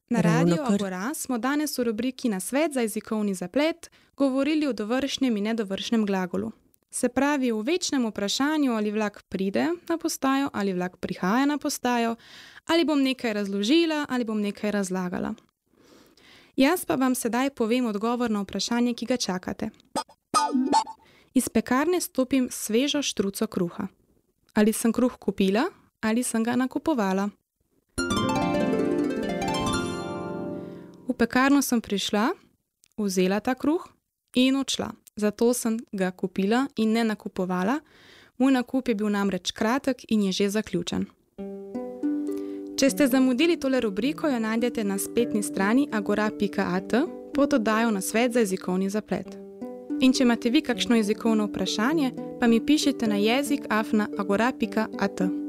Na Ravno Radiu kar. Agora smo danes v rubriki Nasvet za jezikovni zaplet govorili o dovršnem in nedovršnem glagolu. Se pravi o večnem vprašanju, ali vlak pride na postajo, ali vlak prihaja na postajo, ali bom nekaj razložila, ali bom nekaj razlagala. Jaz pa vam sedaj povem odgovor na vprašanje, ki ga čakate. Iz pekarne stopim svežo štruco kruha. Ali sem kruh kupila, ali sem ga nakupovala? V pekarno sem prišla, vzela ta kruh in odšla. Zato sem ga kupila in ne nakupovala. Moj nakup je bil namreč kratek in je že zaključen. Če ste zamudili tole rubriko, jo najdete na spletni strani agora.at pod oddajo Nasvet za jezikovni zaplet. In če imate vi kakšno jezikovno vprašanje, pa mi pišite na jezik@agora.at.